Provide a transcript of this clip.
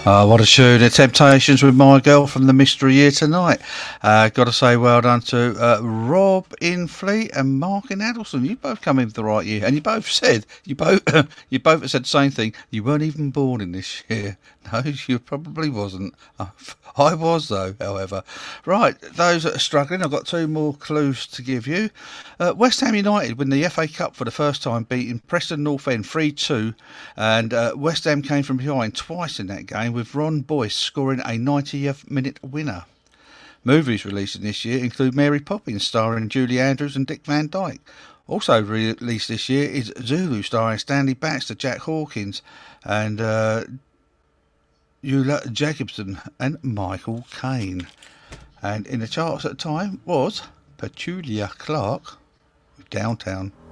What a tune. The Temptations with My Girl from the Mystery Year tonight. Got to say well done to Rob in Fleet and Mark in Addleston. You both come in for the right year. And you both said, you both have said the same thing. You weren't even born in this year. No, you probably wasn't. I was, though, however. Right, those that are struggling, I've got two more clues to give you. West Ham United win the FA Cup for the first time, beating Preston North End 3-2. And West Ham came from behind twice in that game, with Ron Boyce scoring a 90th minute winner. Movies released this year include Mary Poppins, starring Julie Andrews and Dick Van Dyke. Also released this year is Zulu, starring Stanley Baxter, Jack Hawkins, and Eula Jacobson and Michael Caine. And in the charts at the time was Petula Clark with Downtown.